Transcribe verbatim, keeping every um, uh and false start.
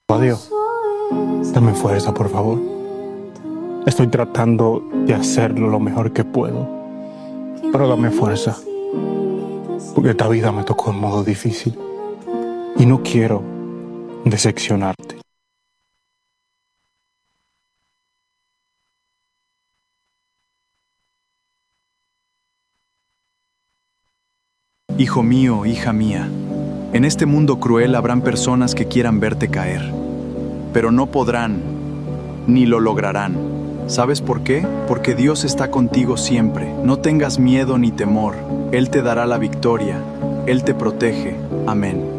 Dios, dame fuerza, por favor. Estoy tratando de hacerlo lo mejor que puedo, pero dame fuerza, porque esta vida me tocó en modo difícil y no quiero decepcionarte. Hijo mío, hija mía, en este mundo cruel habrán personas que quieran verte caer, pero no podrán, ni lo lograrán. ¿Sabes por qué? Porque Dios está contigo siempre. No tengas miedo ni temor. Él te dará la victoria. Él te protege. Amén.